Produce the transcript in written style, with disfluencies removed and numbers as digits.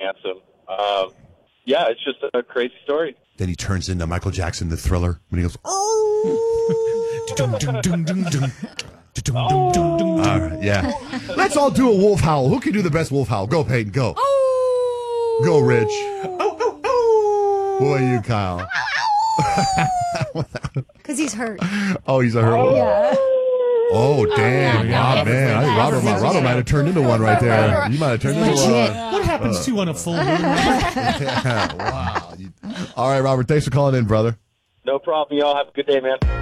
handsome. Yeah, it's just a crazy story. Then he turns into Michael Jackson, the Thriller, when he goes, oh. All right, yeah. Let's all do a wolf howl. Who can do the best wolf howl? Go, Peyton, go. Oh. Go, Rich. Who are you, Kyle? Because he's hurt. Oh, he's a hurt. Oh, yeah. Oh, damn. Oh, man. I think Robert might have turned into one right there. You might have turned into one. What happens to you on a full moon? Yeah, wow. All right, Robert. Thanks for calling in, brother. No problem. Y'all have a good day, man.